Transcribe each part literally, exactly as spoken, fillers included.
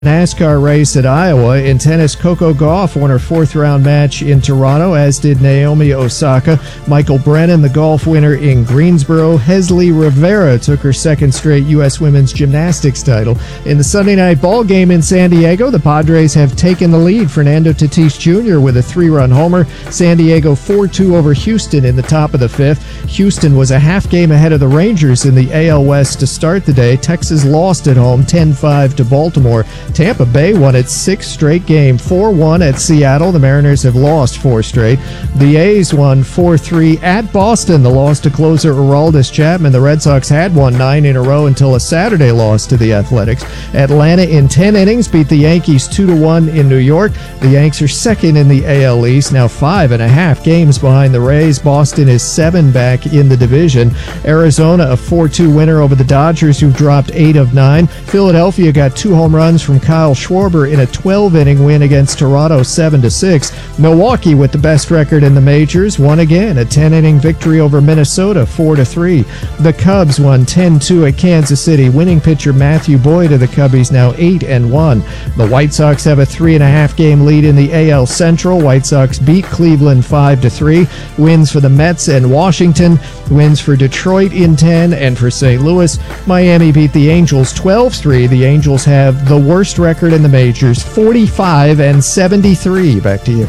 NASCAR race at Iowa. In tennis, Coco Gauff won her fourth round match in Toronto, as did Naomi Osaka. Michael Brennan, the golf winner in Greensboro. Hesley Rivera took her second straight U S women's gymnastics title. In the Sunday night ball game in San Diego, the Padres have taken the lead. Fernando Tatis Junior with a three-run homer. San Diego four two over Houston in the top of the fifth. Houston was a half game ahead of the Rangers in the A L West to start the day. Texas lost at home ten five to Baltimore. Tampa Bay won its sixth straight game, four one at Seattle. The Mariners have lost four straight. The A's won four three at Boston. The loss to closer Aroldis Chapman. The Red Sox had won nine in a row until a Saturday loss to the Athletics. Atlanta in ten innings beat the Yankees two to one in New York. The Yanks are second in the A L East, now five and a half games behind the Rays. Boston is seven back in the division. Arizona a four two winner over the Dodgers, who've dropped eight of nine. Philadelphia got two home runs from Kyle Schwarber in a twelve inning win against Toronto seven to six. Milwaukee, with the best record in the majors, won again, a ten inning victory over Minnesota four to three. The Cubs won ten two at Kansas City. Winning pitcher Matthew Boyd of the Cubbies now eight and one. The White Sox have a three and a half game lead in the A L Central. White Sox beat Cleveland five to three. Wins for the Mets and Washington. Wins for Detroit in ten, and for Saint Louis, Miami beat the Angels twelve three. The Angels have the worst record in the majors, forty-five and seventy-three. Back to you.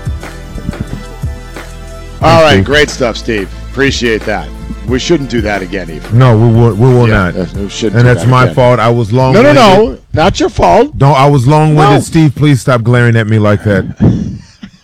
All right, great stuff, Steve. Appreciate that. We shouldn't do that again, even. No, we will, we will yeah, not. We shouldn't and do that's that my again. fault. I was long. No, no, no, not your fault. No, I was long-winded. No. Steve, please stop glaring at me like that.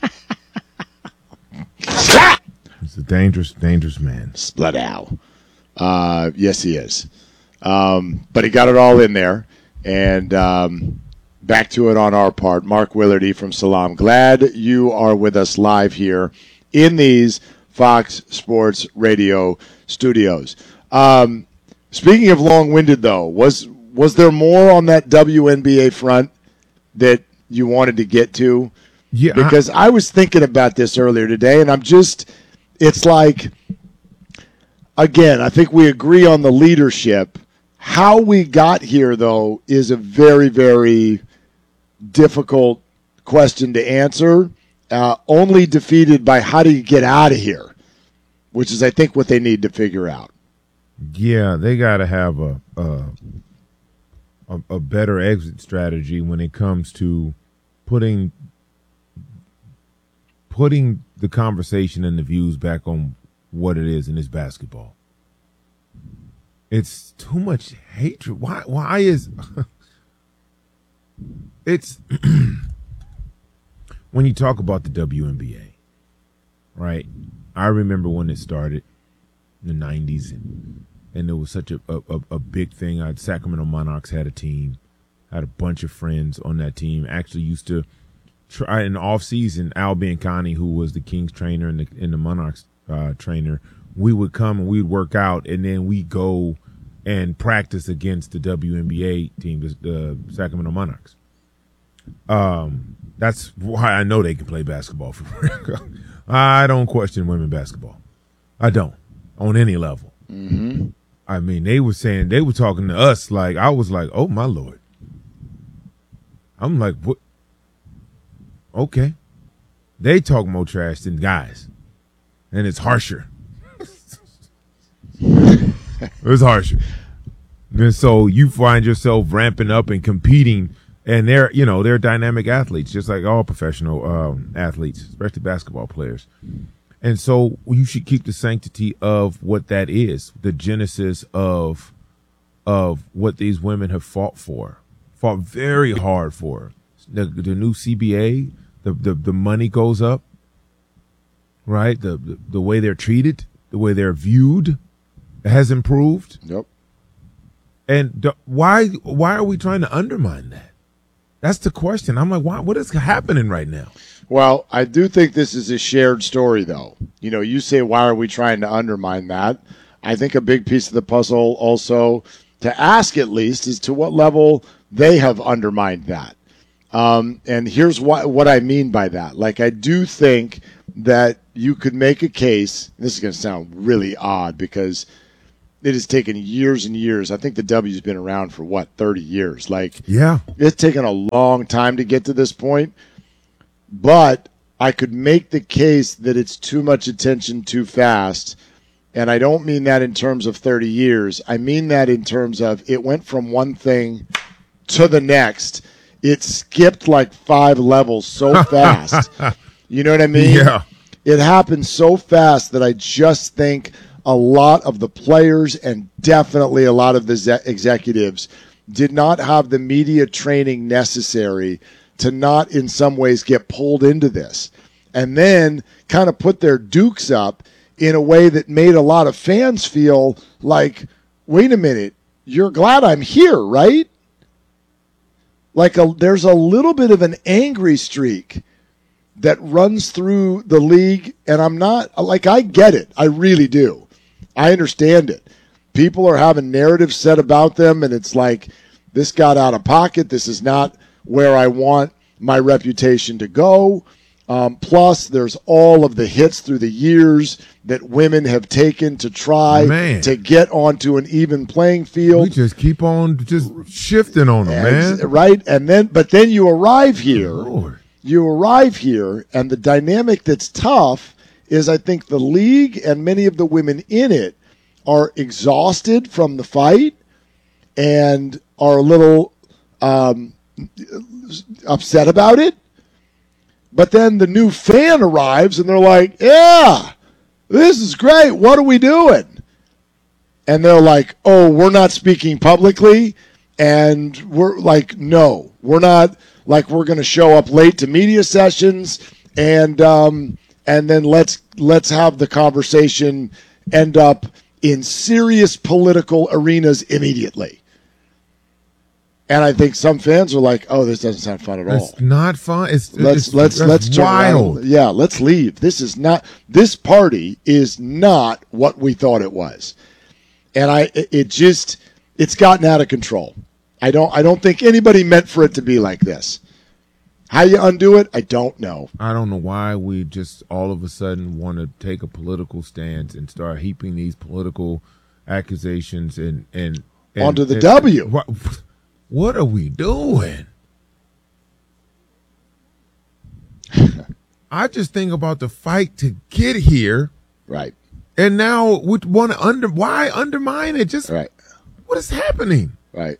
He's a dangerous, dangerous man. Split owl. Uh, yes, he is. Um, but he got it all in there. And um, back to it on our part. Mark Willardy from Salam. Glad you are with us live here in these Fox Sports Radio studios. Um, speaking of long-winded, though, was was there more on that W N B A front that you wanted to get to? Yeah, Because I, I was thinking about this earlier today, and I'm just – it's like, again, I think we agree on the leadership. How we got here, though, is a very, very difficult question to answer, uh, only defeated by how do you get out of here, which is, I think, what they need to figure out. Yeah, they got to have a, a a a better exit strategy when it comes to putting putting the conversation and the views back on what it is, and it's basketball. It's too much hatred. Why? Why is it's when you talk about the W N B A, right? I remember when it started in the nineties, and, and it was such a, a a big thing. I had Sacramento Monarchs had a team, had a bunch of friends on that team. Actually, used to try in the off season. Al Biancani, who was the Kings trainer and the, and the Monarchs uh, trainer, we would come and we'd work out, and then we go and practice against the W N B A team, the, the Sacramento Monarchs. Um, that's why I know they can play basketball for real. I don't question women basketball. I don't on any level. Mm-hmm. I mean, they were saying, they were talking to us like, I was like, oh my Lord. I'm like, what? Okay. They talk more trash than guys, and it's harsher. It's harsher. And so you find yourself ramping up and competing, and they're, you know, they're dynamic athletes, just like all professional um, athletes, especially basketball players. And so you should keep the sanctity of what that is, the genesis of of what these women have fought for, fought very hard for. The, the new C B A, the, the, the money goes up, right? The, the the way they're treated, the way they're viewed has improved. Yep. And d- why why are we trying to undermine that? That's the question. I'm like, why? What is happening right now? Well, I do think this is a shared story, though. You know, you say, why are we trying to undermine that? I think a big piece of the puzzle also to ask, at least, is to what level they have undermined that. Um, and here's what, what I mean by that. Like, I do think that you could make a case. This is going to sound really odd because it has taken years and years. I think the W's been around for what, thirty years. Like, Yeah. it's taken a long time to get to this point, but I could make the case that it's too much attention too fast. And I don't mean that in terms of thirty years. I mean that in terms of it went from one thing to the next. It skipped like five levels so fast. You know what I mean? Yeah. It happened so fast that I just think a lot of the players and definitely a lot of the ze- executives did not have the media training necessary to not in some ways get pulled into this, and then kind of put their dukes up in a way that made a lot of fans feel like, wait a minute, you're glad I'm here, right? Like a, there's a little bit of an angry streak that runs through the league, and I'm not, like, I get it. I really do. I understand it. People are having narratives said about them, and it's like, this got out of pocket. This is not where I want my reputation to go. Um, plus, there's all of the hits through the years that women have taken to try Man. to get onto an even playing field. We just keep on just shifting on them, man. Ex- Right? And then, but then you arrive here. Lord. You arrive here, and the dynamic that's tough is I think the league and many of the women in it are exhausted from the fight and are a little um, upset about it. But then the new fan arrives, and they're like, yeah, this is great. What are we doing? And they're like, oh, we're not speaking publicly. And we're like, no, we're not. Like, we're going to show up late to media sessions, and um, and then let's let's have the conversation end up in serious political arenas immediately. And I think some fans are like, "Oh, this doesn't sound fun at all. It's not fun. It's Let's it's, let's that's let's turn wild. around. Yeah, let's leave. This is not. This party is not what we thought it was." And I, it it just, it's gotten out of control. I don't I don't think anybody meant for it to be like this. How you undo it, I don't know. I don't know why we just all of a sudden want to take a political stance and start heaping these political accusations and and, and Onto the and- W. What, what are we doing? I just think about the fight to get here, Right, and now we want to under why undermine it? Just right, what is happening? right.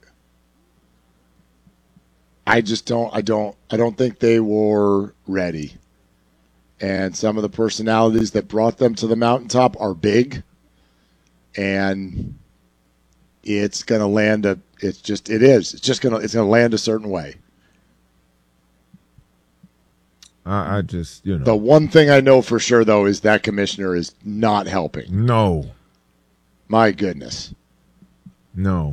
I just don't I don't I don't think they were ready. And some of the personalities that brought them to the mountaintop are big. And it's gonna land a it's just it is. It's just gonna it's gonna land a certain way. I, I just you know The one thing I know for sure though is that commissioner is not helping. no My goodness. no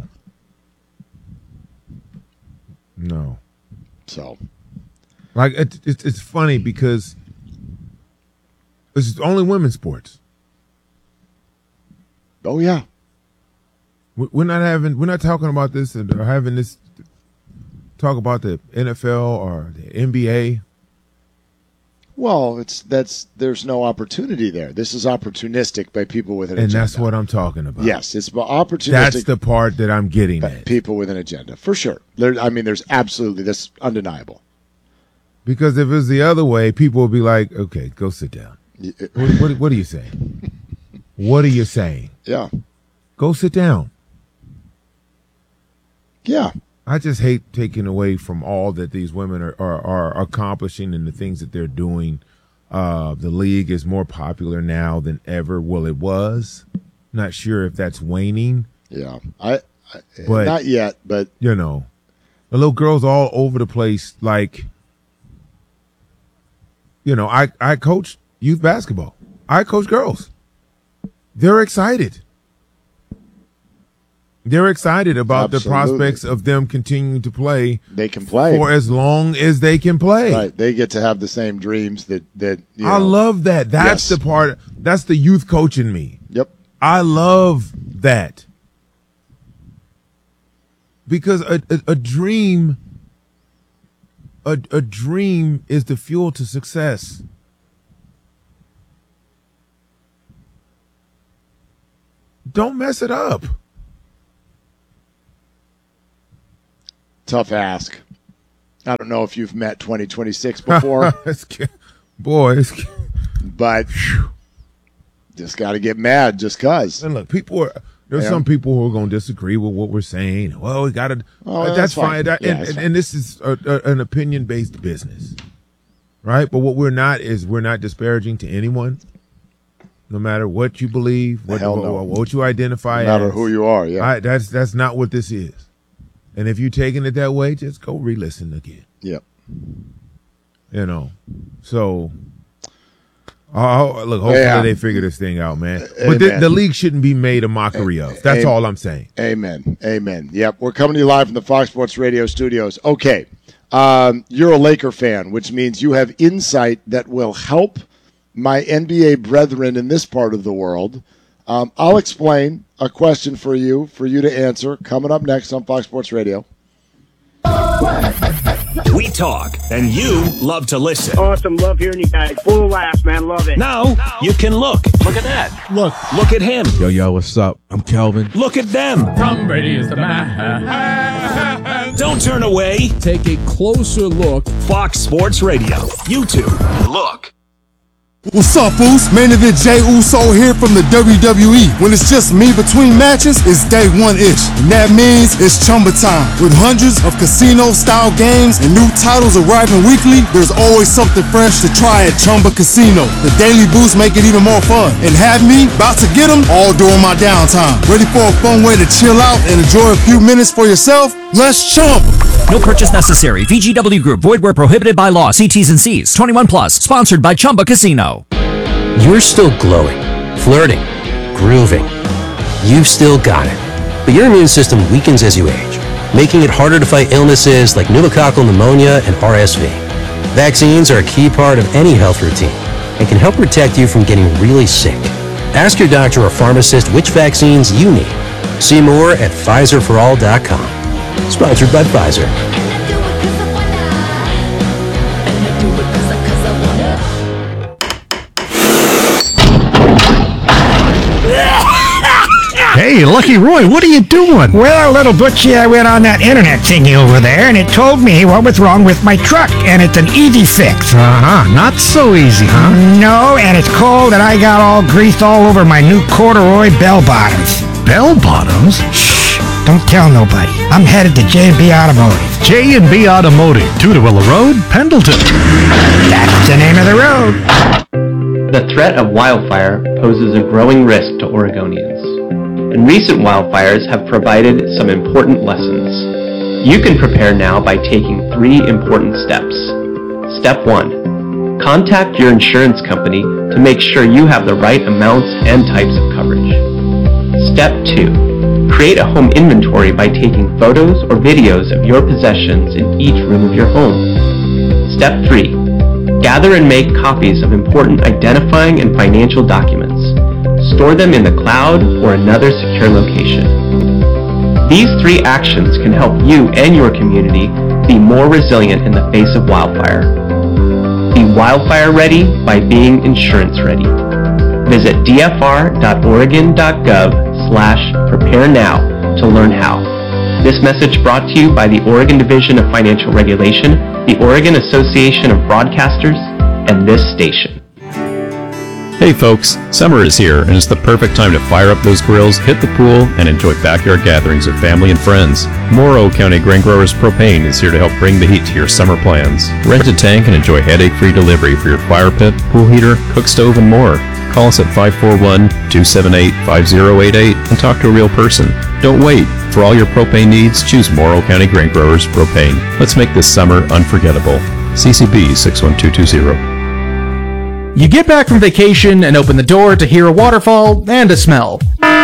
no. So Like it, it, it's funny because it's only women's sports. oh yeah. We- We're not having, we're not talking about this and or having this talk about the N F L or the N B A. Well, it's that's there's no opportunity there. This is opportunistic by people with an And agenda. that's what I'm talking about. Yes, it's opportunistic. That's the part that I'm getting by at. people with an agenda for sure. There, I mean, there's absolutely that's undeniable. Because if it's the other way, people will be like, okay, go sit down. Y- What, what, what are you saying? What are you saying? Yeah, Go sit down. yeah, I just hate taking away from all that these women are, are, are accomplishing and the things that they're doing. Uh, the league is more popular now than ever. Well, it was. Not sure if that's waning. yeah. I, I But- not yet, but You know, the little girls all over the place. Like, you know, I, I coach youth basketball. I coach girls. They're excited. They're excited about the Absolutely. prospects of them continuing to play they can play. for as long as they can play. Right, they get to have the same dreams that that. You I know. love that. That's Yes. the part. That's the youth coach in me. Yep. I love that because a, a, a dream, a, a dream is the fuel to success. don't mess it up. Tough ask. I don't know if you've met twenty twenty-six before. Boy, it's, but just got to get mad just because. And look, people are, there's yeah. some people who are going to disagree with what we're saying. Well, we got to, oh, that's, that's fine. fine. That, yeah, and, that's and, fine. and this is a, a, an opinion-based business, right? But what we're not is we're not disparaging to anyone, no matter what you believe, what, hell no. what, what you identify no matter as. who you are, yeah. I, that's, that's not what this is. And if you're taking it that way, just go re-listen again. Yep. You know, so uh, look. Hopefully yeah. they figure this thing out, man. Amen. But the, the league shouldn't be made a mockery of. That's Amen. all I'm saying. Amen. Amen. Yep. We're coming to you live from the Fox Sports Radio studios. Okay, um, you're a Laker fan, which means you have insight that will help my N B A brethren in this part of the world. Um, I'll explain a question for you, for you to answer, coming up next on Fox Sports Radio. We talk, and you love to listen. Awesome. Love hearing you guys. Full of laughs, man. Love it. Now, you can look. Look at that. Look. Look at him. Yo, yo, what's up? I'm Kelvin. Look at them. Tom Brady is the man. Don't turn away. Take a closer look. Fox Sports Radio. YouTube. Look. What's up, Foos? Main event Jey Uso here from the W W E. When it's just me between matches, it's day one-ish. And that means it's Chumba time. With hundreds of casino-style games and new titles arriving weekly, there's always something fresh to try at Chumba Casino. The daily boosts make it even more fun. And have me about to get them all during my downtime. Ready for a fun way to chill out and enjoy a few minutes for yourself? Let's chump! No purchase necessary. V G W Group. Void where prohibited by law. See T's and C's. twenty-one plus. Sponsored by Chumba Casino. You're still glowing, flirting, grooving. You've still got it. But your immune system weakens as you age, making it harder to fight illnesses like pneumococcal pneumonia and R S V. Vaccines are a key part of any health routine and can help protect you from getting really sick. Ask your doctor or pharmacist which vaccines you need. See more at Pfizer for all dot com. Sponsored by Pfizer. Hey, Lucky Roy, what are you doing? Well, little Butchie, I went on that internet thingy over there, and it told me what was wrong with my truck, and it's an easy fix. Uh-huh, not so easy, huh? No, and it's cold, and I got all greased all over my new corduroy bell bottoms. Bell bottoms? Shh, don't tell nobody. I'm headed to J and B Automotive. J and B Automotive, Tudorilla Road, Pendleton. That's the name of the road. The threat of wildfire poses a growing risk to Oregonians. And recent wildfires have provided some important lessons. You can prepare now by taking three important steps. Step one, contact your insurance company to make sure you have the right amounts and types of coverage. Step two, create a home inventory by taking photos or videos of your possessions in each room of your home. Step three, gather and make copies of important identifying and financial documents. Store them in the cloud or another secure location. These three actions can help you and your community be more resilient in the face of wildfire. Be wildfire ready by being insurance ready. Visit d f r dot oregon dot gov slash prepare now to learn how. This message brought to you by the Oregon Division of Financial Regulation, the Oregon Association of Broadcasters, and this station. Hey folks, summer is here and it's the perfect time to fire up those grills, hit the pool, and enjoy backyard gatherings with family and friends. Morrow County Grain Growers Propane is here to help bring the heat to your summer plans. Rent a tank and enjoy headache-free delivery for your fire pit, pool heater, cook stove, and more. Call us at five four one, two seven eight, five zero eight eight and talk to a real person. Don't wait. For all your propane needs, choose Morrow County Grain Growers Propane. Let's make this summer unforgettable. C C B six one two two zero. You get back from vacation and open the door to hear a waterfall and a smell.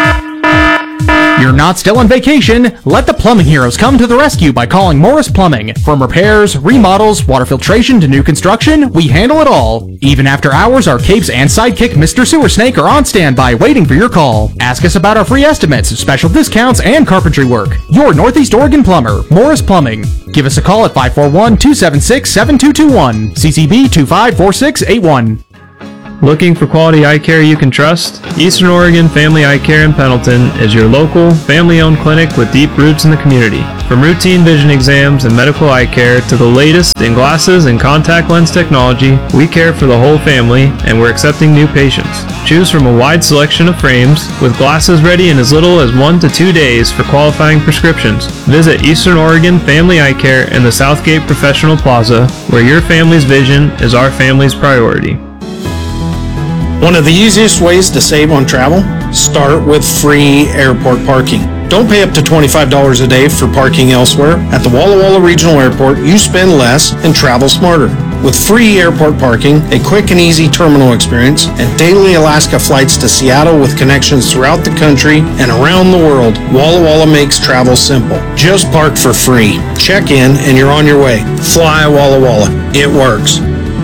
You're not still on vacation. Let the plumbing heroes come to the rescue by calling Morris Plumbing. From repairs, remodels, water filtration to new construction, we handle it all. Even after hours, our capes and sidekick Mister Sewer Snake are on standby waiting for your call. Ask us about our free estimates, special discounts, and carpentry work. Your Northeast Oregon plumber, Morris Plumbing. Give us a call at five four one, two seven six, seven two two one. C C B two five four six eight one. Looking for quality eye care you can trust? Eastern Oregon Family Eye Care in Pendleton is your local, family-owned clinic with deep roots in the community. From routine vision exams and medical eye care to the latest in glasses and contact lens technology, we care for the whole family and we're accepting new patients. Choose from a wide selection of frames with glasses ready in as little as one to two days for qualifying prescriptions. Visit Eastern Oregon Family Eye Care in the Southgate Professional Plaza, where your family's vision is our family's priority. One of the easiest ways to save on travel? Start with free airport parking. Don't pay up to twenty-five dollars a day for parking elsewhere. At the Walla Walla Regional Airport, you spend less and travel smarter. With free airport parking, a quick and easy terminal experience, and daily Alaska flights to Seattle with connections throughout the country and around the world, Walla Walla makes travel simple. Just park for free. Check in and you're on your way. Fly Walla Walla. It works.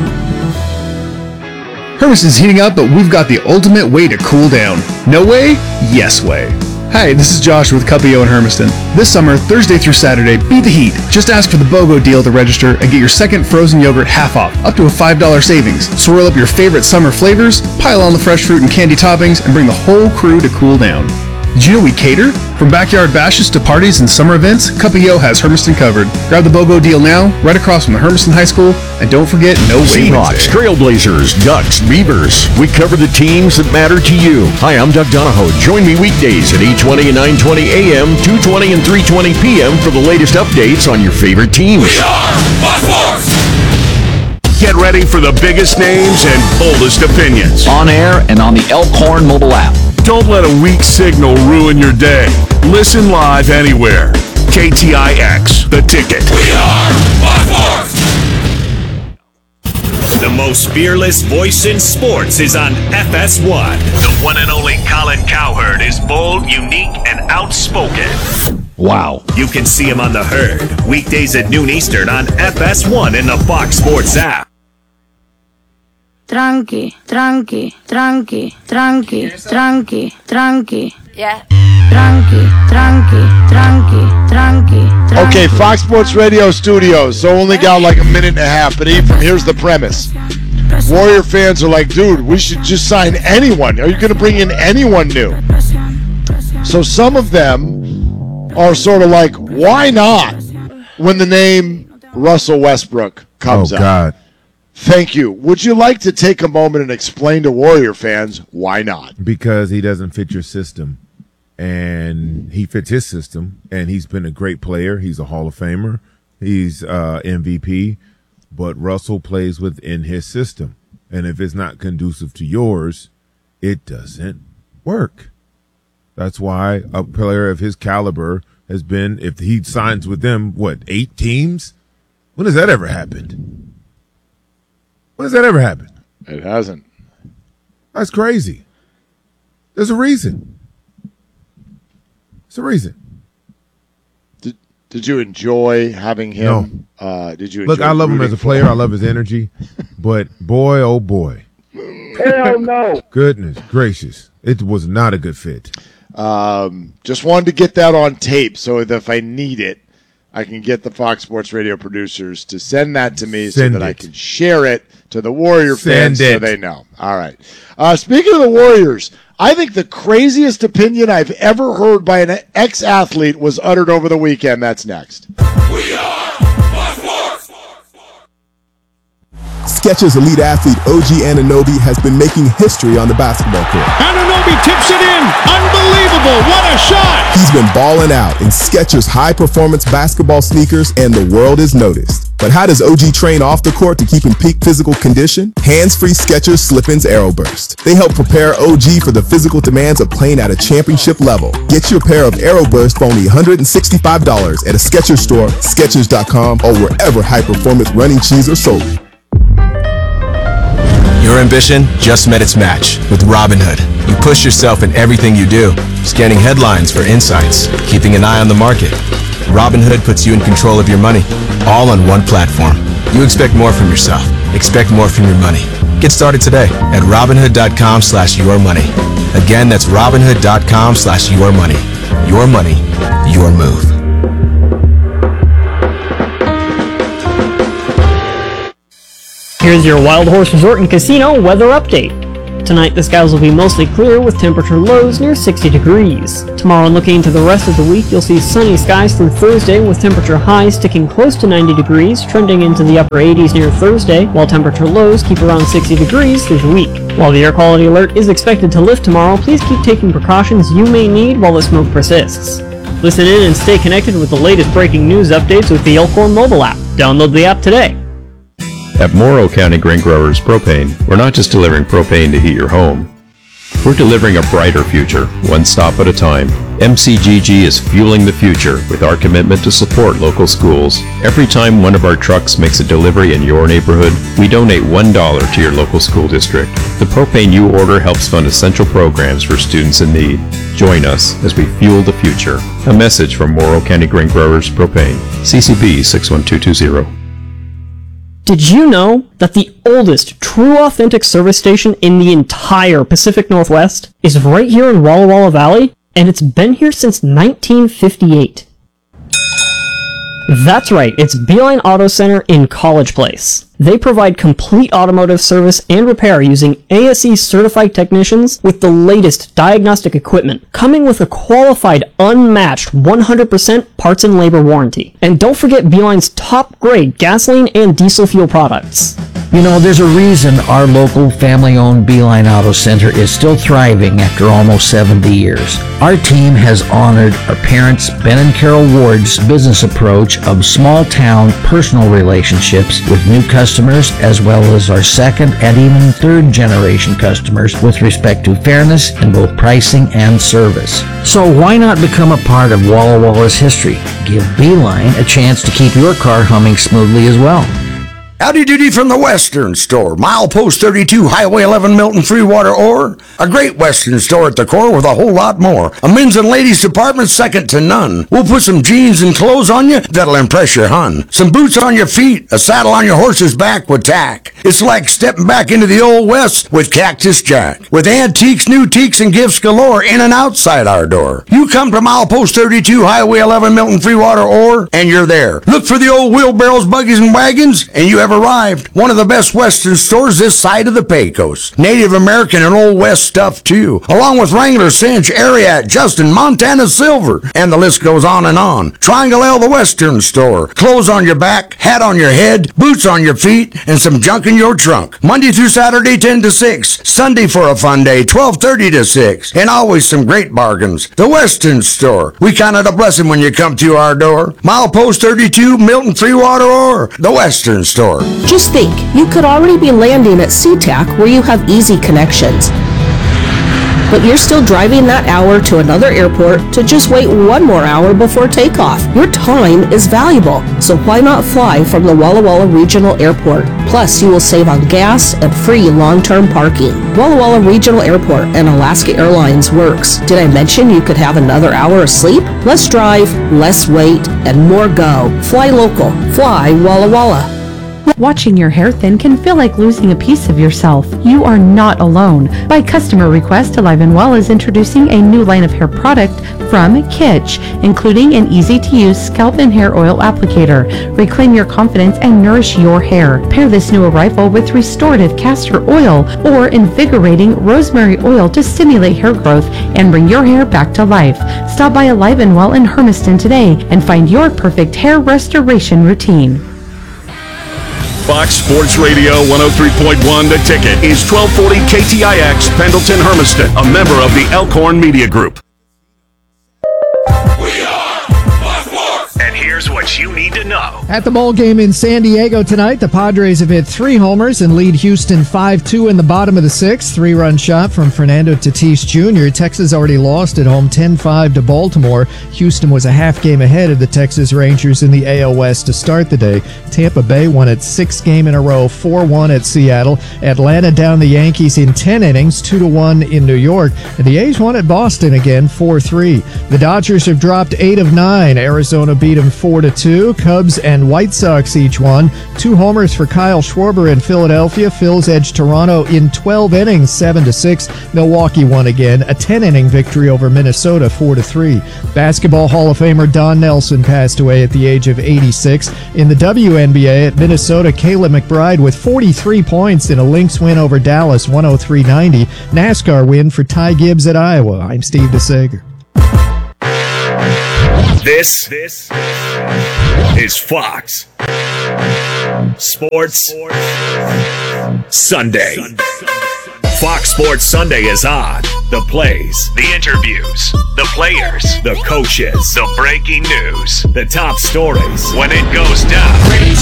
Hermiston's heating up, but we've got the ultimate way to cool down. No way? Yes way. Hi, this is Josh with Cuppio in Hermiston. This summer, Thursday through Saturday, beat the heat. Just ask for the BOGO deal to register and get your second frozen yogurt half off, up to a five dollars savings. Swirl up your favorite summer flavors, pile on the fresh fruit and candy toppings, and bring the whole crew to cool down. Did you know we cater? From backyard bashes to parties and summer events, Cuppio has Hermiston covered. Grab the BOGO deal now, right across from the Hermiston High School, and don't forget No Way Seahawks, Trailblazers, Ducks, Beavers. We cover the teams that matter to you. Hi, I'm Doug Donahoe. Join me weekdays at eight twenty and nine twenty a m, two twenty and three twenty p m for the latest updates on your favorite teams. We are Fox Sports! Get ready for the biggest names and boldest opinions. On air and on the Elkhorn mobile app. Don't let a weak signal ruin your day. Listen live anywhere. K T I X, The Ticket. We are Fox Sports! The most fearless voice in sports is on F S one. The one and only Colin Cowherd is bold, unique, and outspoken. Wow. You can see him on The Herd, weekdays at noon Eastern on F S one and the Fox Sports app. Tranqui, tranqui, tranqui, tranqui, tranqui, tranqui. Yeah. Tranqui, tranqui, tranqui, tranqui, tranqui. Okay, Fox Sports Radio studios. So only got like a minute and a half. But Ephraim, here's the premise. Warrior fans are like, dude, we should just sign anyone. Are you going to bring in anyone new? So some of them are sort of like, why not? When the name Russell Westbrook comes oh, up. Oh, God. Thank you. Would you like to take a moment and explain to Warrior fans why not? Because he doesn't fit your system. And he fits his system. And he's been a great player. He's a Hall of Famer. He's uh, M V P. But Russell plays within his system. And if it's not conducive to yours, it doesn't work. That's why a player of his caliber has been, if he signs with them, what, eight teams? When has that ever happened? When has that ever happened? It hasn't. That's crazy. There's a reason. There's a reason. Did Did you enjoy having him? No. Uh, did you? Look, enjoy I love him as a player. I love his energy, but boy, oh boy, hell no! Goodness gracious, it was not a good fit. Um, just wanted to get that on tape, so that if I need it, I can get the Fox Sports Radio producers to send that to me Send so that it. I can share it to the Warrior Send fans it. so they know. All right. Uh, speaking of the Warriors, I think the craziest opinion I've ever heard by an ex-athlete was uttered over the weekend. That's next. We are Fox Sports! Skechers elite athlete O G Anunoby has been making history on the basketball court. Anunoby tips it in. Unbelievable. What a shot. He's been balling out in Skechers high-performance basketball sneakers, and the world is noticed. But how does O G train off the court to keep in peak physical condition? Hands-free Skechers Slip-ins Aeroburst. They help prepare O G for the physical demands of playing at a championship level. Get your pair of Aeroburst for only one hundred sixty-five dollars at a Skechers store, Skechers dot com, or wherever high-performance running shoes are sold. Your ambition just met its match with Robinhood. You push yourself in everything you do, scanning headlines for insights, keeping an eye on the market. Robinhood puts you in control of your money, all on one platform. You expect more from yourself. Expect more from your money. Get started today at Robinhood dot com slash your money. Again, that's Robinhood dot com slash your money. Your money, your move. Here's your Wild Horse Resort and Casino weather update. Tonight the skies will be mostly clear with temperature lows near sixty degrees. Tomorrow, and looking into the rest of the week, you'll see sunny skies through Thursday with temperature highs sticking close to ninety degrees, trending into the upper eighties near Thursday, while temperature lows keep around sixty degrees through the week. While the air quality alert is expected to lift tomorrow, please keep taking precautions you may need while the smoke persists. Listen in and stay connected with the latest breaking news updates with the Elkhorn mobile app. Download the app today. At Morrow County Grain Growers Propane, we're not just delivering propane to heat your home. We're delivering a brighter future, one stop at a time. M C G G is fueling the future with our commitment to support local schools. Every time one of our trucks makes a delivery in your neighborhood, we donate one dollar to your local school district. The propane you order helps fund essential programs for students in need. Join us as we fuel the future. A message from Morrow County Grain Growers Propane, C C B six one two two zero. Did you know that the oldest true authentic service station in the entire Pacific Northwest is right here in Walla Walla Valley? And it's been here since nineteen fifty-eight. That's right, it's Beeline Auto Center in College Place. They provide complete automotive service and repair using A S E certified technicians with the latest diagnostic equipment, coming with a qualified, unmatched one hundred percent parts and labor warranty. And don't forget Beeline's top-grade gasoline and diesel fuel products. You know, there's a reason our local family-owned Beeline Auto Center is still thriving after almost seventy years. Our team has honored our parents, Ben and Carol Ward's business approach of small-town personal relationships with new customers, as well as our second and even third-generation customers with respect to fairness in both pricing and service. So why not become a part of Walla Walla's history? Give Beeline a chance to keep your car humming smoothly as well. Howdy doody from the Western Store. Milepost thirty-two, Highway eleven, Milton Freewater Ore. A great Western store at the core with a whole lot more. A men's and ladies department second to none. We'll put some jeans and clothes on you that'll impress your hun. Some boots on your feet, a saddle on your horse's back with tack. It's like stepping back into the old West with Cactus Jack. With antiques, new teaks, and gifts galore in and outside our door. You come to Milepost thirty-two, Highway eleven, Milton Freewater Ore, and you're there. Look for the old wheelbarrows, buggies, and wagons, and you have arrived. One of the best Western stores this side of the Pecos. Native American and Old West stuff too, along with Wrangler, Cinch, Ariat, Justin, Montana Silver, and the list goes on and on. Triangle L, the Western Store. Clothes on your back, hat on your head, boots on your feet, and some junk in your trunk. Monday through Saturday, ten to six. Sunday for a fun day, twelve thirty to six. And always some great bargains. The Western Store. We count it a blessing when you come to our door. Milepost thirty-two, Milton Freewater Ore. The Western Store. Just think, you could already be landing at SeaTac where you have easy connections. But you're still driving that hour to another airport to just wait one more hour before takeoff. Your time is valuable, so why not fly from the Walla Walla Regional Airport? Plus, you will save on gas and free long-term parking. Walla Walla Regional Airport and Alaska Airlines works. Did I mention you could have another hour of sleep? Less drive, less wait, and more go. Fly local. Fly Walla Walla. Watching your hair thin can feel like losing a piece of yourself. You are not alone. By customer request, Alive and Well is introducing a new line of hair product from Kitsch, including an easy-to-use scalp and hair oil applicator. Reclaim your confidence and nourish your hair. Pair this new arrival with restorative castor oil or invigorating rosemary oil to stimulate hair growth and bring your hair back to life. Stop by Alive and Well in Hermiston today and find your perfect hair restoration routine. Fox Sports Radio one oh three point one The Ticket is twelve forty K T I X Pendleton Hermiston, a member of the Elkhorn Media Group. And here's what you need to know. At the bowl game in San Diego tonight, the Padres have hit three homers and lead Houston five two in the bottom of the sixth. Three-run shot from Fernando Tatis Junior Texas already lost at home ten five to Baltimore. Houston was a half game ahead of the Texas Rangers in the A L West to start the day. Tampa Bay won its sixth game in a row, four one at Seattle. Atlanta down the Yankees in ten innings, two to one in New York. And the A's won at Boston again, four three. The Dodgers have dropped eight of nine. Arizona beat them four to to two. Cubs and White Sox each won. Two homers for Kyle Schwarber in Philadelphia. Phil's edged Toronto in twelve innings, seven to six. Milwaukee won again. A ten-inning victory over Minnesota, four to three. Basketball Hall of Famer Don Nelson passed away at the age of eighty-six. In the W N B A at Minnesota, Kayla McBride with forty-three points in a Lynx win over Dallas, one oh three ninety. NASCAR win for Ty Gibbs at Iowa. I'm Steve DeSager. This, this is Fox Sports Sunday. Fox Sports Sunday is on. The plays, the interviews, the players, the coaches, the breaking news, the top stories. When it goes down,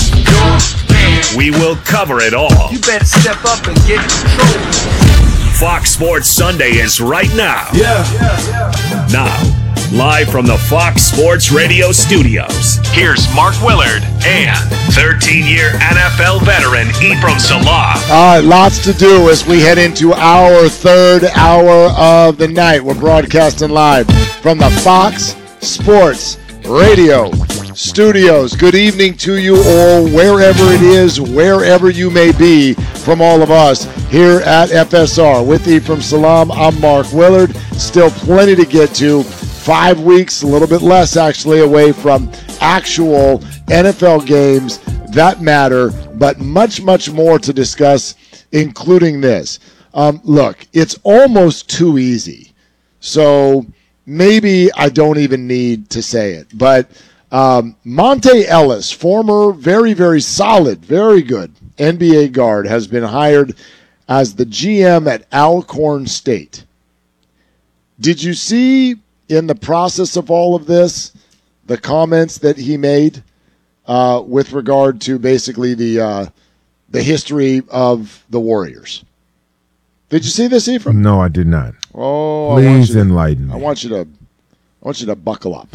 we will cover it all. You better step up and get in control. Fox Sports Sunday is right now. Yeah. yeah, yeah. Now. Live from the Fox Sports Radio studios, here's Mark Willard and thirteen-year N F L veteran Ephraim Salaam. All right, lots to do as we head into our third hour of the night. We're broadcasting live from the Fox Sports Radio studios. Good evening to you all, wherever it is, wherever you may be, from all of us here at F S R. With Ephraim Salaam, I'm Mark Willard. Still plenty to get to. Five weeks, a little bit less actually, away from actual N F L games that matter, but much, much more to discuss, including this. Um, look, it's almost too easy, so maybe I don't even need to say it, but um, Monte Ellis, former very, very solid, very good N B A guard, has been hired as the G M at Alcorn State. Did you see in the process of all of this, the comments that he made uh, with regard to basically the uh, the history of the Warriors? Did you see this, Ephraim? No, I did not. Oh, please I want you to, enlighten me. I want you to, I want you to buckle up.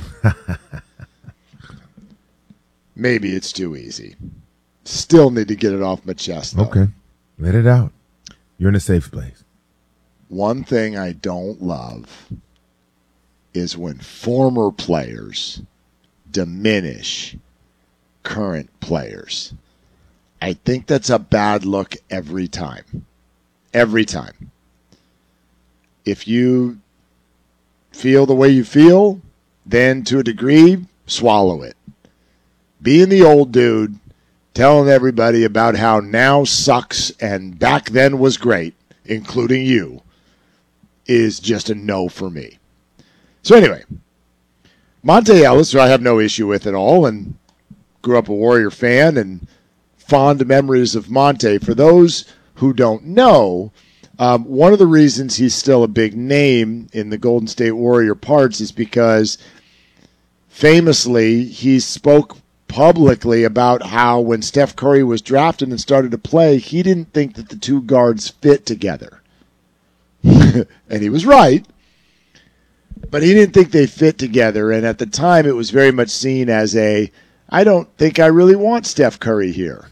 Maybe it's too easy. Still need to get it off my chest, though. Okay, let it out. You're in a safe place. One thing I don't love is when former players diminish current players. I think that's a bad look every time. Every time. If you feel the way you feel, then to a degree, swallow it. Being the old dude, telling everybody about how now sucks and back then was great, including you, is just a no for me. So anyway, Monte Ellis, who I have no issue with at all, and grew up a Warrior fan and fond memories of Monte. For those who don't know, um, one of the reasons he's still a big name in the Golden State Warrior parts is because famously he spoke publicly about how when Steph Curry was drafted and started to play, he didn't think that the two guards fit together. And he was right. But he didn't think they fit together, and at the time it was very much seen as a, I don't think I really want Steph Curry here.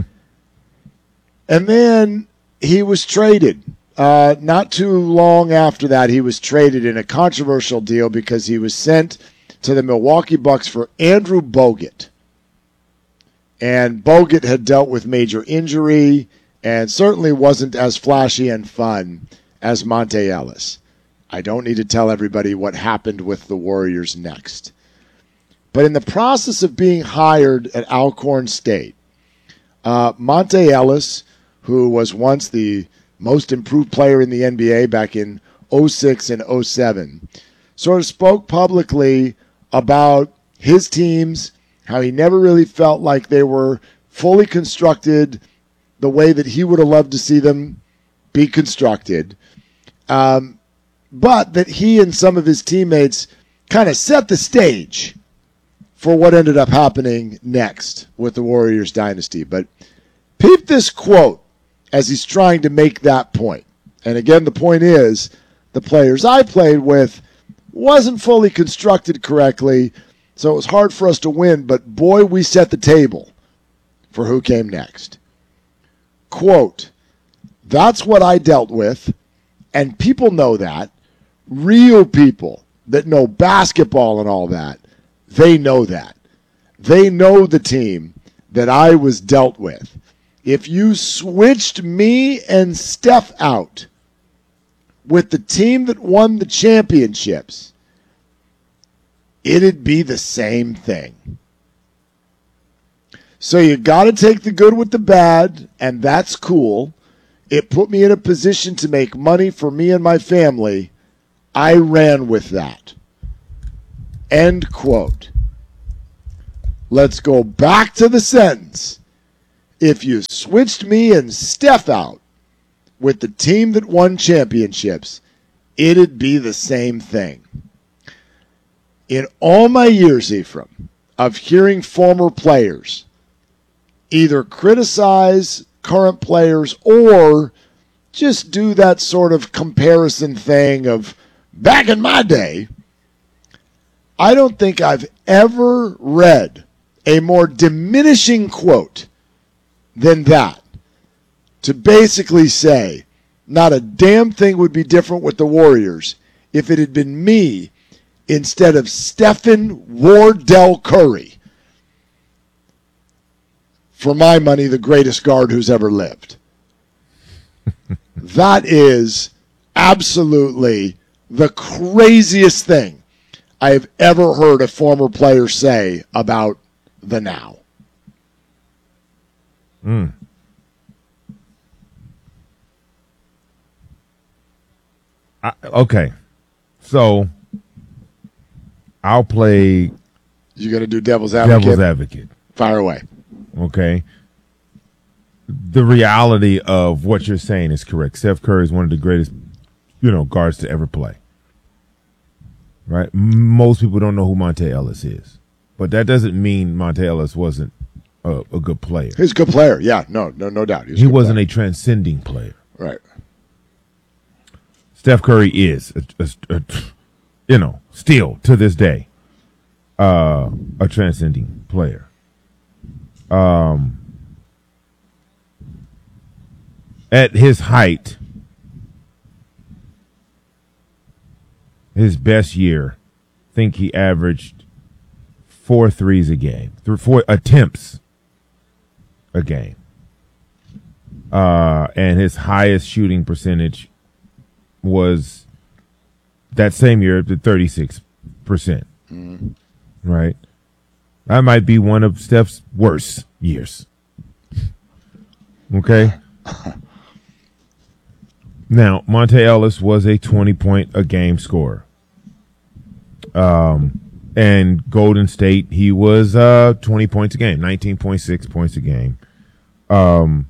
And then he was traded. Uh, not too long after that, he was traded in a controversial deal because he was sent to the Milwaukee Bucks for Andrew Bogut. And Bogut had dealt with major injury and certainly wasn't as flashy and fun as Monte Ellis. I don't need to tell everybody what happened with the Warriors next. But in the process of being hired at Alcorn State, uh, Monte Ellis, who was once the most improved player in the N B A back in oh six and oh seven, sort of spoke publicly about his teams, how he never really felt like they were fully constructed the way that he would have loved to see them be constructed. Um, but that he and some of his teammates kind of set the stage for what ended up happening next with the Warriors dynasty. But peep this quote as he's trying to make that point. And again, the point is, the players I played with wasn't fully constructed correctly, so it was hard for us to win, but boy, we set the table for who came next. Quote, that's what I dealt with, and people know that. Real people that know basketball and all that, they know that. They know the team that I was dealt with. If you switched me and Steph out with the team that won the championships, it'd be the same thing. So you got to take the good with the bad, and that's cool. It put me in a position to make money for me and my family. I ran with that. End quote. Let's go back to the sentence. If you switched me and Steph out with the team that won championships, it'd be the same thing. In all my years, Ephraim, of hearing former players either criticize current players or just do that sort of comparison thing of back in my day, I don't think I've ever read a more diminishing quote than that. To basically say, not a damn thing would be different with the Warriors if it had been me instead of Stephen Wardell Curry. For my money, the greatest guard who's ever lived. That is absolutely the craziest thing I have ever heard a former player say about the now. Mm. I, okay, so I'll play. You going to do devil's advocate? Devil's advocate. Fire away. Okay. The reality of what you're saying is correct. Steph Curry is one of the greatest, you know, guards to ever play. Right? Most people don't know who Monte Ellis is, but that doesn't mean Monte Ellis wasn't a, a good player. He's a good player. Yeah, no, no, no doubt. He wasn't a transcending player. Right. Steph Curry is, a, a, a, you know, still to this day, uh, a transcending player. Um, at his height, his best year, I think he averaged four threes a game, through four attempts a game. Uh, and his highest shooting percentage was that same year at thirty-six percent. Mm-hmm. Right? That might be one of Steph's worst years. Okay? Now, Monte Ellis was a twenty-point-a-game scorer. Um, and Golden State, he was uh, twenty points a game, nineteen point six points a game. Um,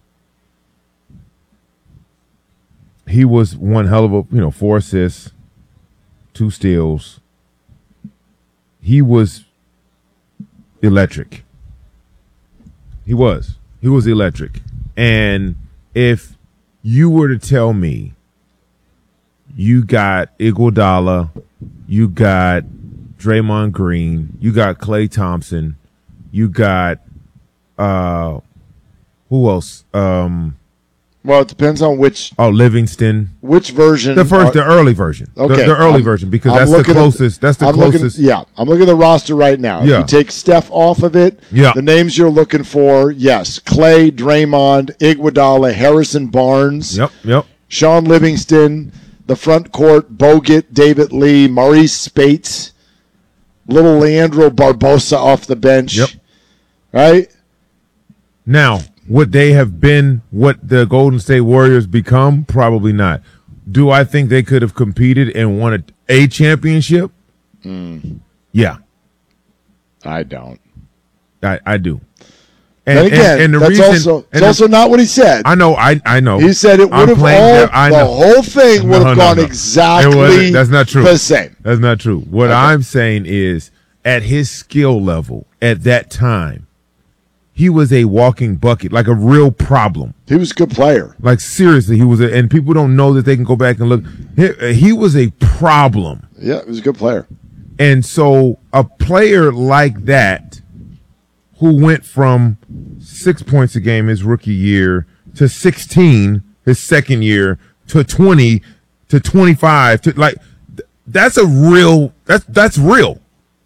he was one hell of a, you know, four assists, two steals. He was electric. He was. He was electric. And if you were to tell me you got Iguodala, you got Draymond Green, you got Klay Thompson, you got uh who else? Um Well, it depends on which. Oh, Livingston. Which version? The first, are, the early version. Okay, the, the early I'm, version because I'm that's the closest. At, that's the I'm closest. Looking, yeah, I'm looking at the roster right now. Yeah. If you take Steph off of it, yeah. The names you're looking for, yes, Klay, Draymond, Iguodala, Harrison Barnes. Yep, yep. Sean Livingston, the front court, Bogut, David Lee, Maurice Spates, little Leandro Barbosa off the bench. Yep. Right? Now, would they have been what the Golden State Warriors become? Probably not. Do I think they could have competed and won a, a championship? Mm. Yeah. I don't. I, I do. And, And again, and, and the that's reason, also, it's and also not what he said. I know, I I know. He said it would have all, that, I the know. whole thing would No, have no, gone no. exactly That's not true. the same. That's not true. What Okay. I'm saying is, at his skill level at that time, he was a walking bucket, like a real problem. He was a good player. Like, seriously, he was a, and people don't know that they can go back and look. He, he was a problem. Yeah, he was a good player. And so a player like that who went from six points a game his rookie year to sixteen his second year to twenty to twenty-five to like th- that's a real that's that's real.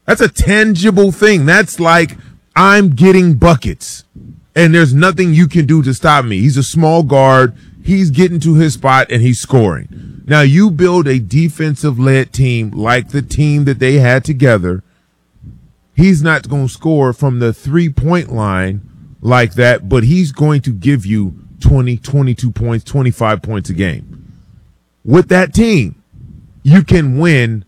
That's a tangible thing. That's like I'm getting buckets, and there's nothing you can do to stop me. He's a small guard. He's getting to his spot, and he's scoring. Now, you build a defensive-led team like the team that they had together. He's not going to score from the three-point line like that, but he's going to give you twenty, twenty-two points, twenty-five points a game. With that team, you can win.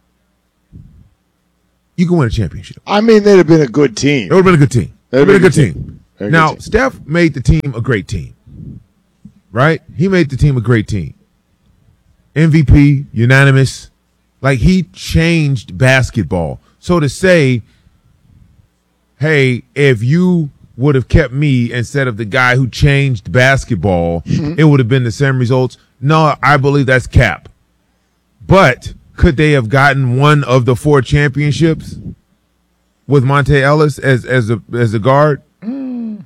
You can win a championship. I mean, they'd have been a good team. It would have been a good team. It would have been a good team. team. Now, good team. Steph made the team a great team, right? He made the team a great team. M V P, unanimous. Like, he changed basketball. So to say, hey, if you would have kept me instead of the guy who changed basketball, mm-hmm. it would have been the same results. No, I believe that's cap. But could they have gotten one of the four championships with Monte Ellis as as a as a guard? Mm.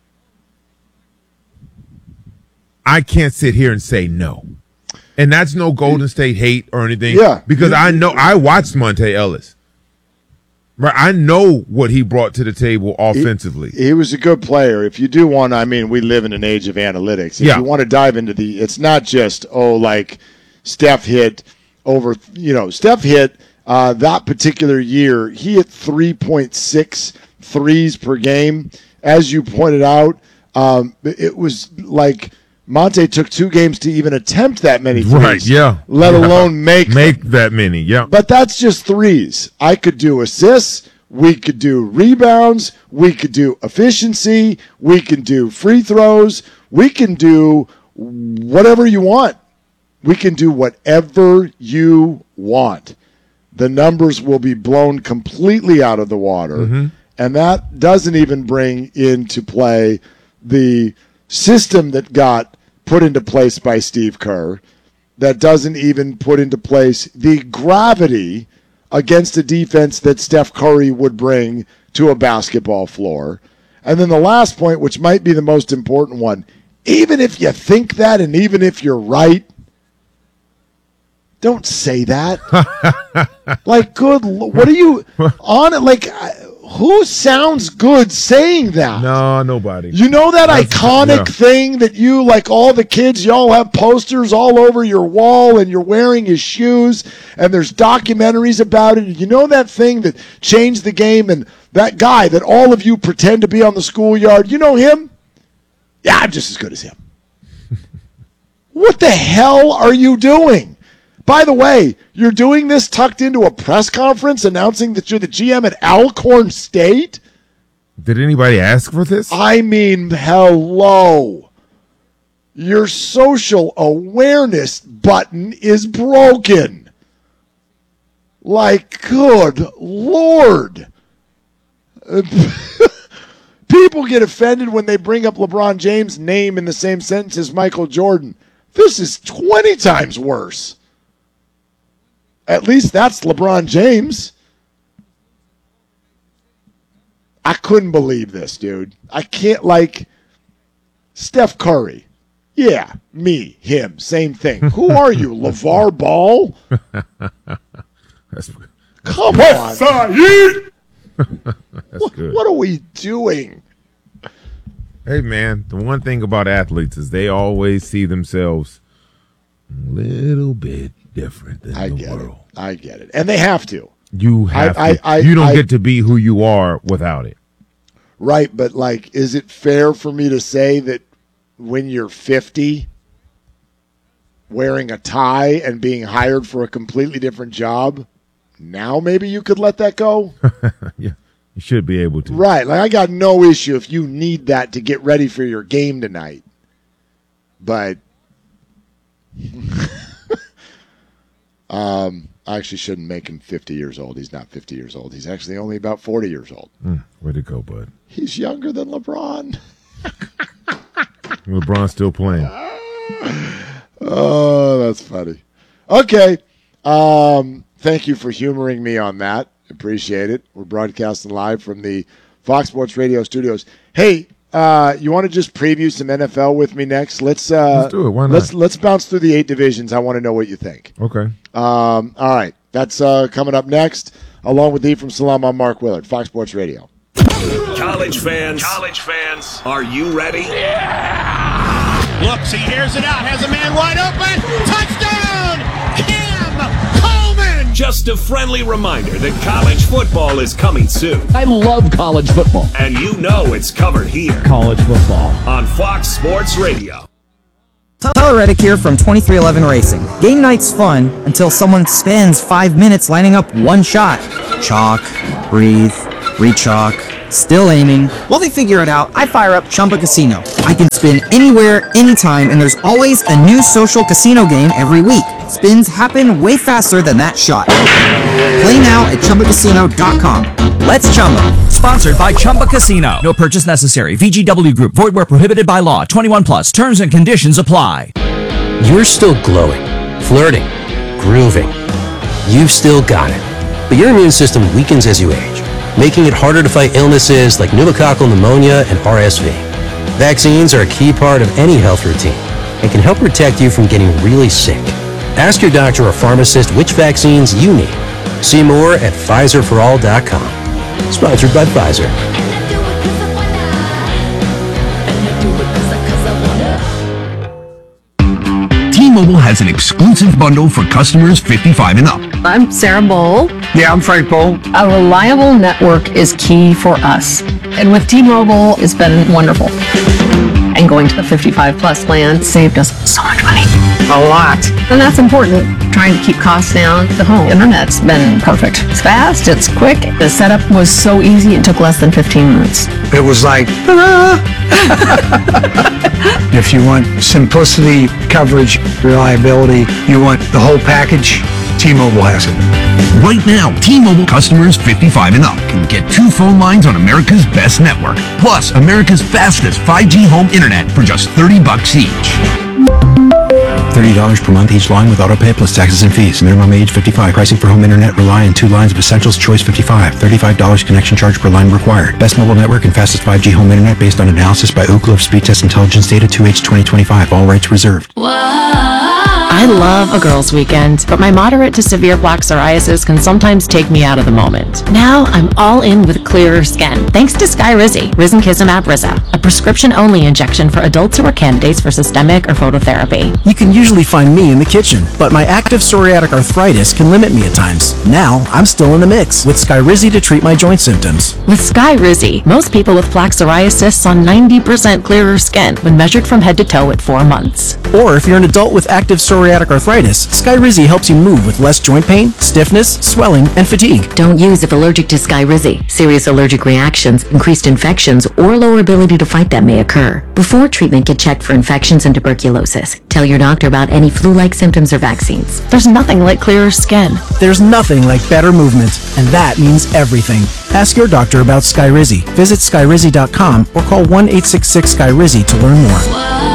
I can't sit here and say no. And that's no Golden State hate or anything. Yeah. Because I know I watched Monte Ellis. Right, I know what he brought to the table offensively. He, he was a good player. If you do want, I mean, we live in an age of analytics. If yeah. you want to dive into the, it's not just, oh, like Steph hit over, you know, Steph hit uh, that particular year. He hit three point six threes per game. As you pointed out, um, it was like Monte took two games to even attempt that many threes. Right, yeah. Let yeah. alone make Make that many, yeah. But that's just threes. I could do assists. We could do rebounds. We could do efficiency. We can do free throws. We can do whatever you want. We can do whatever you want. The numbers will be blown completely out of the water. Mm-hmm. And that doesn't even bring into play the system that got put into place by Steve Kerr. That doesn't even put into place the gravity against a defense that Steph Curry would bring to a basketball floor. And then the last point, which might be the most important one, even if you think that and even if you're right, don't say that. Like, good, what are you on it? Like, who sounds good saying that? No, nobody. You know that That's, iconic yeah. thing that you, like all the kids, y'all have posters all over your wall and you're wearing his shoes and there's documentaries about it. You know that thing that changed the game and that guy that all of you pretend to be on the schoolyard, you know him? Yeah, I'm just as good as him. What the hell are you doing? By the way, you're doing this tucked into a press conference announcing that you're the G M at Alcorn State? Did anybody ask for this? I mean, hello. Your social awareness button is broken. Like, good Lord. People get offended when they bring up LeBron James' name in the same sentence as Michael Jordan. This is twenty times worse. At least that's LeBron James. I couldn't believe this, dude. I can't, like, Steph Curry. Yeah, me, him, same thing. Who are you, LeVar Ball? That's, Come on. That's what, good. What are we doing? Hey, man, the one thing about athletes is they always see themselves a little bit different than I the get world. it. I get it. And they have to. You have I, to. I, I, you don't I, get to be who you are without it. Right, but, like, is it fair for me to say that when you're fifty, wearing a tie and being hired for a completely different job, now maybe you could let that go? Yeah, you should be able to. Right, like, I got no issue if you need that to get ready for your game tonight. But um, I actually shouldn't make him fifty years old. He's not fifty years old. He's actually only about forty years old. Mm, way to go, bud. He's younger than LeBron. LeBron's still playing. Oh, that's funny. Okay. Um, thank you for humoring me on that. Appreciate it. We're broadcasting live from the Fox Sports Radio studios. Hey, uh, you want to just preview some N F L with me next? Let's uh, let's do it. Why not? Let's let's bounce through the eight divisions. I want to know what you think. Okay. Um, all right. That's uh, coming up next. along with Eve from Salam. I'm Mark Willard, Fox Sports Radio. College fans, college fans, are you ready? Yeah! Looks, he hears it out, has a man wide open. Touchdown! Cam Coleman! Just a friendly reminder that college football is coming soon. I love college football. And you know it's covered here. College football. On Fox Sports Radio. Tyler Reddick here from twenty-three eleven Racing. Game night's fun until someone spends five minutes lining up one shot. Chalk, breathe, re-chalk, still aiming. While they figure it out, I fire up Chumba Casino. I can spin anywhere, anytime, and there's always a new social casino game every week. Spins happen way faster than that shot. Play now at Chumba Casino dot com. Let's Chumba. Sponsored by Chumba Casino. No purchase necessary. V G W Group. Void where prohibited by law. twenty-one plus. Terms and conditions apply. You're still glowing, flirting, grooving. You've still got it. But your immune system weakens as you age, making it harder to fight illnesses like pneumococcal pneumonia and R S V. Vaccines are a key part of any health routine and can help protect you from getting really sick. Ask your doctor or pharmacist which vaccines you need. See more at Pfizer for all dot com. Sponsored by Pfizer. T-Mobile has an exclusive bundle for customers fifty-five and up. I'm Sarah Bowl. Yeah, I'm Frank Bowl. A reliable network is key for us. And with T-Mobile, it's been wonderful. And going to the fifty-five plus plan saved us so much money. A lot. And that's important. Trying to keep costs down. The home internet's been perfect. It's fast, it's quick. The setup was so easy, it took less than fifteen minutes. It was like, if you want simplicity, coverage, reliability, you want the whole package, T-Mobile has it. Right now, T-Mobile customers fifty-five and up can get two phone lines on America's best network, plus America's fastest five G home internet for just thirty bucks each. thirty dollars per month each line with autopay plus taxes and fees. Minimum age fifty-five. Pricing for home internet rely on two lines of Essentials Choice fifty-five. thirty-five dollars connection charge per line required. Best mobile network and fastest five G home internet based on analysis by Ookla of Speed Test Intelligence Data two H twenty twenty-five. All rights reserved. I love a girls' weekend, but my moderate to severe plaque psoriasis can sometimes take me out of the moment. Now I'm all in with clearer skin, thanks to Skyrizi, Risankizumab Riza, a prescription-only injection for adults who are candidates for systemic or phototherapy. You can usually find me in the kitchen, but my active psoriatic arthritis can limit me at times. Now I'm still in the mix with Skyrizi to treat my joint symptoms. With Skyrizi, most people with plaque psoriasis saw ninety percent clearer skin when measured from head to toe at four months. Or if you're an adult with active psoriatic arthritis, Skyrizi helps you move with less joint pain, stiffness, swelling, and fatigue. Don't use if allergic to Skyrizi. Serious allergic reactions, increased infections, or lower ability to fight them may occur. Before treatment, get checked for infections and tuberculosis. Tell your doctor about any flu-like symptoms or vaccines. There's nothing like clearer skin. There's nothing like better movement, and that means everything. Ask your doctor about Skyrizi. Visit Skyrizi dot com or call one eight six six Skyrizi to learn more.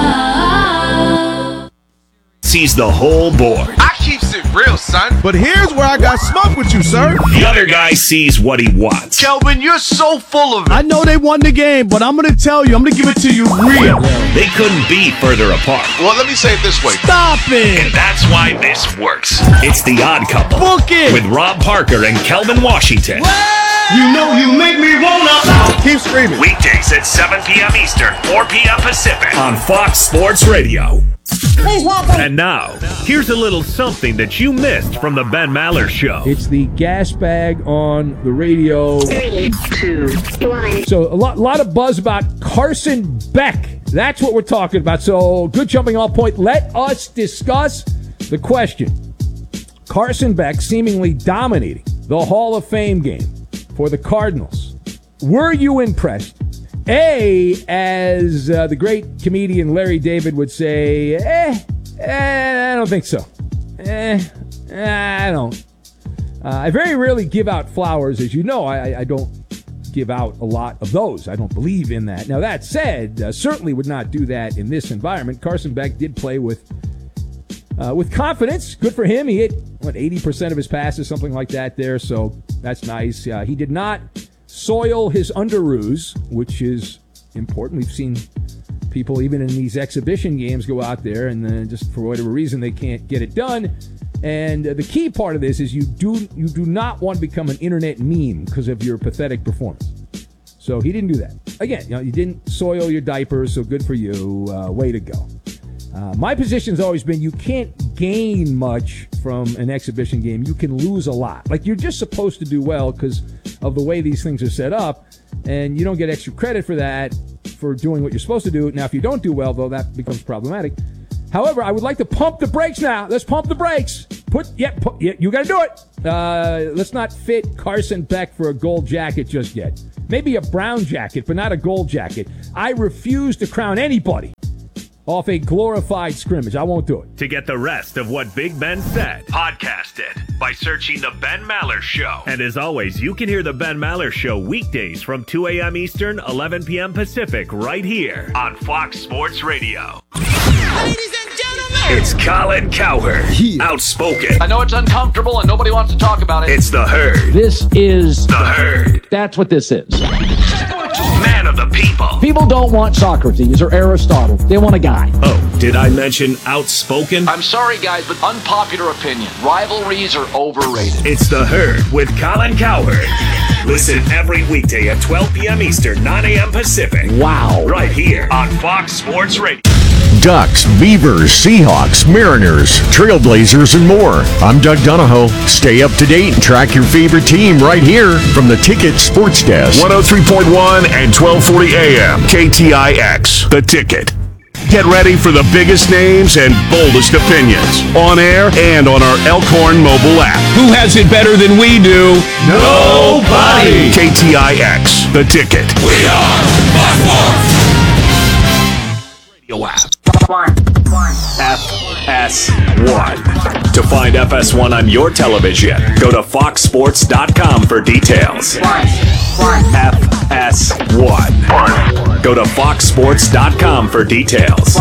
Sees the whole board. I keeps it real, son. But here's where I got smoke with you, sir. The other guy sees what he wants. Kelvin, you're so full of it. I know they won the game, but I'm going to tell you, I'm going to give it to you real. They couldn't be further apart. Well, let me say it this way. Stop it. And that's why this works. It's The Odd Couple. Book it. With Rob Parker and Kelvin Washington. You know you make me wanna. Keep screaming. Weekdays at seven p.m. Eastern, four p.m. Pacific on Fox Sports Radio. Please welcome. And now, here's a little something that you missed from the Ben Maller Show. It's the gas bag on the radio. Three, two, one. So a lot, lot of buzz about Carson Beck. That's what we're talking about. So good jumping off point. Let us discuss the question. Carson Beck seemingly dominating the Hall of Fame game for the Cardinals. Were you impressed? A, as uh, the great comedian Larry David would say, eh, eh I don't think so. Eh, I don't. Uh, I very rarely give out flowers. As you know, I, I don't give out a lot of those. I don't believe in that. Now, that said, uh, certainly would not do that in this environment. Carson Beck did play with uh, with confidence. Good for him. He hit, what, eighty percent of his passes, something like that there, so that's nice. Uh, he did not soil his underoos, which is important. We've seen people, even in these exhibition games, go out there and then just for whatever reason they can't get it done. And uh, the key part of this is you do you do not want to become an internet meme because of your pathetic performance. So he didn't do that. Again, you know, you didn't soil your diapers, so good for you. Uh, way to go. Uh, my position's always been you can't gain much from an exhibition game. You can lose a lot. Like, you're just supposed to do well because of the way these things are set up, and you don't get extra credit for that, for doing what you're supposed to do. Now, if you don't do well, though, that becomes problematic. However, I would like to pump the brakes now. Let's pump the brakes. Put, yeah, put, yeah you got to do it. Uh, let's not fit Carson Beck for a gold jacket just yet. Maybe a brown jacket, but not a gold jacket. I refuse to crown anybody off a glorified scrimmage. I won't do it. To get the rest of what Big Ben said, podcast it by searching The Ben Maller Show. And as always, you can hear The Ben Maller Show weekdays from two a.m. Eastern, eleven p.m. Pacific, right here on Fox Sports Radio. Ladies and gentlemen, it's Colin Cowherd, outspoken. I know it's uncomfortable and nobody wants to talk about it. It's The Herd. This is The Herd. That's what this is. Man of the people. People don't want Socrates or Aristotle. They want a guy. Oh, did I mention outspoken? I'm sorry, guys, but unpopular opinion. Rivalries are overrated. It's The Herd with Colin Cowherd. Listen every weekday at twelve p.m. Eastern, nine a.m. Pacific. Wow. Right here on Fox Sports Radio. Ducks, Beavers, Seahawks, Mariners, Trailblazers, and more. I'm Doug Donahoe. Stay up to date and track your favorite team right here from the Ticket Sports Desk. one oh three point one and twelve forty A M. K T I X, The Ticket. Get ready for the biggest names and boldest opinions on air and on our Elkhorn mobile app. Who has it better than we do? Nobody! K T I X, The Ticket. We are Fox Sports. Radio app. F S one. To find F S one on your television, go to fox sports dot com for details. F S one. Go to fox sports dot com for details.